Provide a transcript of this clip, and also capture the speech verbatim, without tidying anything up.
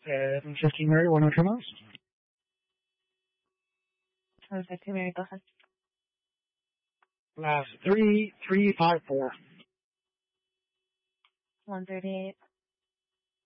seven fifteen Mary, one oh two miles. seven fifteen Mary, go ahead. Last three, three, five, four. one thirty-eight.